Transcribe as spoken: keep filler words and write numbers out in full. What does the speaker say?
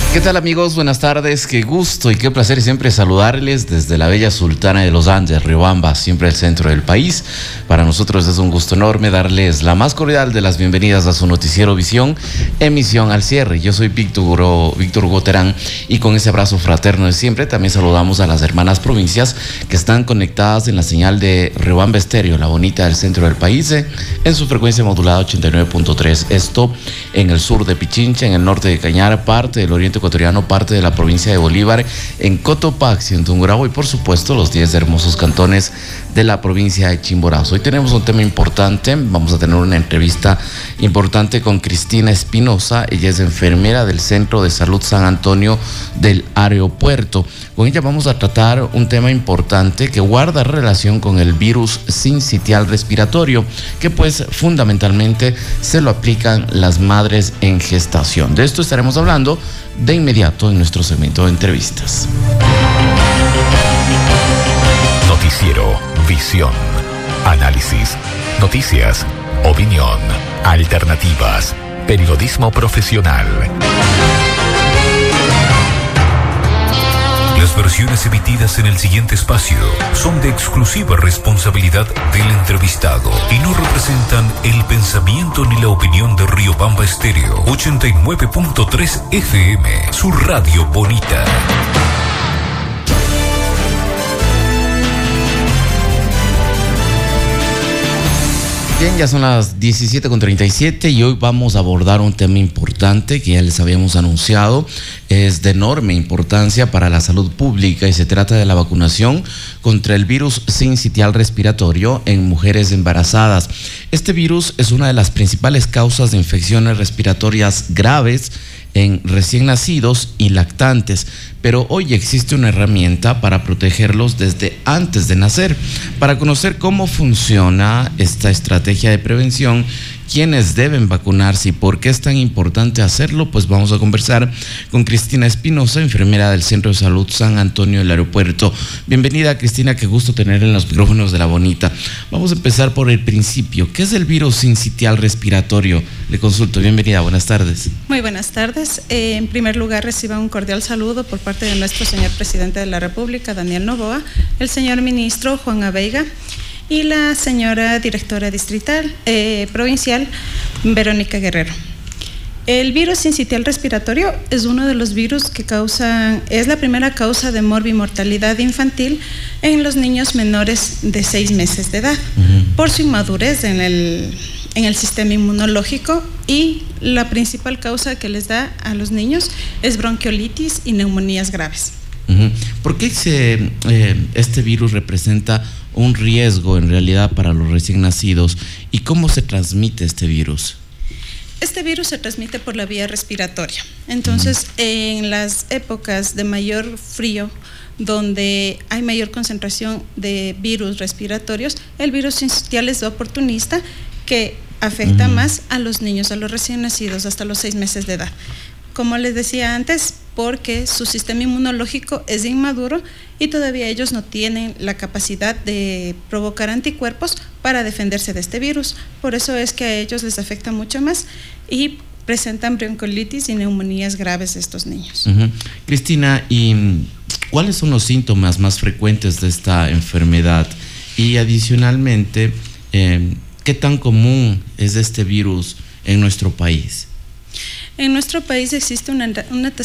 ¿Qué tal, amigos? Buenas tardes, qué gusto y qué placer siempre saludarles desde la bella Sultana de los Andes, Riobamba, siempre el centro del país. Para nosotros es un gusto enorme darles la más cordial de las bienvenidas a su noticiero Visión, emisión al cierre. Yo soy Víctor, Víctor Hugo Terán y con ese abrazo fraterno de siempre también saludamos a las hermanas provincias que están conectadas en la señal de Riobamba Estéreo, la bonita del centro del país, en su frecuencia modulada ochenta y nueve punto tres. Esto en el sur de Pichincha, en el norte de Cañar, parte del oriente ecuatoriano, parte de la provincia de Bolívar, en Cotopaxi, en Tungurahua y por supuesto los diez hermosos cantones de la provincia de Chimborazo. Hoy tenemos un tema importante, vamos a tener una entrevista importante con Cristina Espinosa. Ella es enfermera del Centro de Salud San Antonio del Aeropuerto. Con ella vamos a tratar un tema importante que guarda relación con el virus sincitial respiratorio, que pues fundamentalmente se lo aplican las madres en gestación. De esto estaremos hablando de inmediato en nuestro segmento de entrevistas. Noticiero Visión. Análisis, noticias, opinión, alternativas, periodismo profesional. Las versiones emitidas en el siguiente espacio son de exclusiva responsabilidad del entrevistado y no representan el pensamiento ni la opinión de Riobamba Estéreo ochenta y nueve punto tres F M, su radio bonita. Bien, ya son las diecisiete con treinta y siete y hoy vamos a abordar un tema importante que ya les habíamos anunciado. Es de enorme importancia para la salud pública y se trata de la vacunación contra el virus sincitial respiratorio en mujeres embarazadas. Este virus es una de las principales causas de infecciones respiratorias graves en recién nacidos y lactantes, pero hoy existe una herramienta para protegerlos desde antes de nacer. Para conocer cómo funciona esta estrategia de prevención, quiénes deben vacunarse y por qué es tan importante hacerlo, pues vamos a conversar con Cristina Espinosa, enfermera del Centro de Salud San Antonio del Aeropuerto. Bienvenida, Cristina, qué gusto tener en los micrófonos de La Bonita. Vamos a empezar por el principio. ¿Qué es el virus sincitial respiratorio? Le consulto. Bienvenida, buenas tardes. Muy buenas tardes. Eh, en primer lugar, reciba un cordial saludo por parte de nuestro señor presidente de la República, Daniel Noboa, el señor ministro Juan Abeiga y la señora directora distrital, eh, provincial, Verónica Guerrero. El virus sincitial respiratorio es uno de los virus que causan, es la primera causa de morbimortalidad infantil en los niños menores de seis meses de edad, uh-huh. por su inmadurez en el, en el sistema inmunológico, y la principal causa que les da a los niños es bronquiolitis y neumonías graves. Uh-huh. ¿Por qué se, eh, este virus representa un riesgo en realidad para los recién nacidos y cómo se transmite este virus? Este virus se transmite por la vía respiratoria. Entonces, uh-huh. en las épocas de mayor frío, donde hay mayor concentración de virus respiratorios, el virus sincitial es oportunista, que afecta uh-huh. más a los niños, a los recién nacidos, hasta los seis meses de edad. Como les decía antes, porque su sistema inmunológico es inmaduro y todavía ellos no tienen la capacidad de provocar anticuerpos para defenderse de este virus. Por eso es que a ellos les afecta mucho más y presentan bronquiolitis y neumonías graves de estos niños. Uh-huh. Cristina, ¿y cuáles son los síntomas más frecuentes de esta enfermedad? Y adicionalmente, eh, ¿qué tan común es este virus en nuestro país? En nuestro país existe una, una